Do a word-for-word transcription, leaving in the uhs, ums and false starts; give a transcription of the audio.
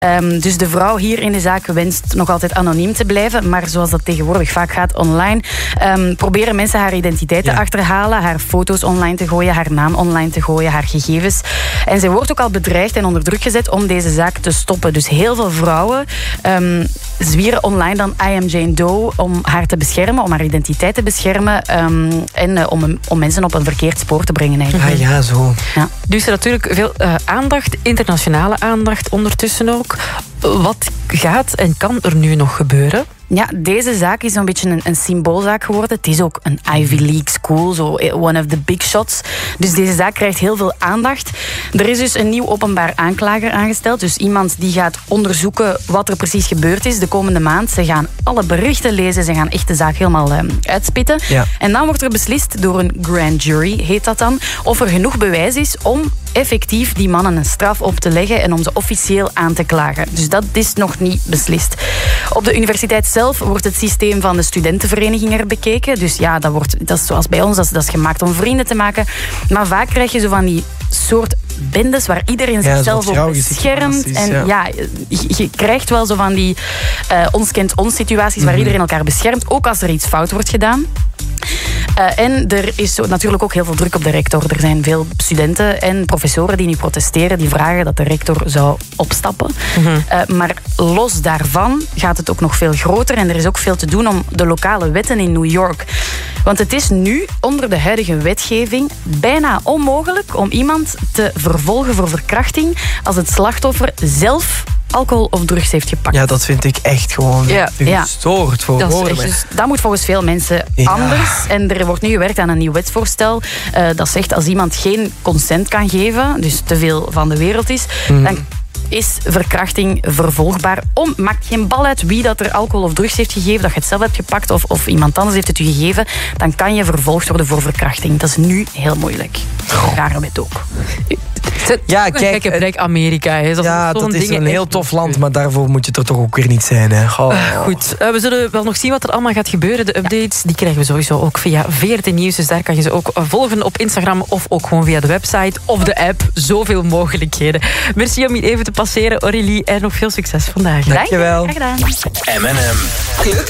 Um, dus de vrouw hier in de zaak wenst nog altijd anoniem te blijven. Maar zoals dat tegenwoordig vaak gaat online, um, proberen mensen haar identiteit te ja. achterhalen, haar foto's online te gooien, haar naam online te gooien, haar gegevens. En zij wordt ook al bedreigd en onder druk gezet om deze zaak te stoppen. Dus heel veel vrouwen um, zwieren online dan I am Jane Doe om haar te beschermen, om haar identiteit te beschermen um, en uh, om, om mensen op een verkeerd spoor te brengen eigenlijk. Ah ja, zo. Ja. Nu is er natuurlijk veel uh, aandacht, internationale aandacht ondertussen ook. Wat gaat en kan er nu nog gebeuren? Ja, deze zaak is een beetje een, een symboolzaak geworden. Het is ook een Ivy League school, zo one of the big shots. Dus deze zaak krijgt heel veel aandacht. Er is dus een nieuw openbaar aanklager aangesteld. Dus iemand die gaat onderzoeken wat er precies gebeurd is de komende maand. Ze gaan alle berichten lezen, ze gaan echt de zaak helemaal um, uitspitten. Ja. En dan wordt er beslist door een grand jury, heet dat dan, of er genoeg bewijs is om effectief die mannen een straf op te leggen en om ze officieel aan te klagen. Dus dat is nog niet beslist. Op de universiteit zelf wordt het systeem van de studentenvereniging er bekeken. Dus ja, dat, wordt, dat is zoals bij ons, dat is, dat is gemaakt om vrienden te maken. Maar vaak krijg je zo van die soort bendes waar iedereen ja, zichzelf op beschermt. En ja, ja je, je krijgt wel zo van die uh, ons kent ons situaties waar mm-hmm. iedereen elkaar beschermt, ook als er iets fout wordt gedaan. Uh, en er is zo, natuurlijk ook heel veel druk op de rector. Er zijn veel studenten en professoren die nu protesteren, die vragen dat de rector zou opstappen. Mm-hmm. Uh, maar los daarvan gaat het ook nog veel groter en er is ook veel te doen om de lokale wetten in New York. Want het is nu, onder de huidige wetgeving, bijna onmogelijk om iemand te vervolgen voor verkrachting als het slachtoffer zelf alcohol of drugs heeft gepakt. Ja, dat vind ik echt gewoon ja. gestoord voor dat woorden. Dus dat moet volgens veel mensen ja. anders. En er wordt nu gewerkt aan een nieuw wetsvoorstel. Uh, dat zegt als iemand geen consent kan geven, dus te veel van de wereld is, mm. dan is verkrachting vervolgbaar. Om, maakt geen bal uit wie dat er alcohol of drugs heeft gegeven, dat je het zelf hebt gepakt of, of iemand anders heeft het u gegeven, dan kan je vervolgd worden voor verkrachting. Dat is nu heel moeilijk. Rare wet ook. Ja, kijk, kijk Amerika. Hè. Dat ja, dat is een heel tof land, maar daarvoor moet je er toch ook weer niet zijn. Hè. Oh. Uh, goed, uh, we zullen wel nog zien wat er allemaal gaat gebeuren. De updates, die krijgen we sowieso ook via V R T Nieuws. Dus daar kan je ze ook volgen op Instagram of ook gewoon via de website of de app. Zoveel mogelijkheden. Merci om hier even te passeren, Aurélie. En nog veel succes vandaag. Dankjewel. Graag gedaan. M en M. Club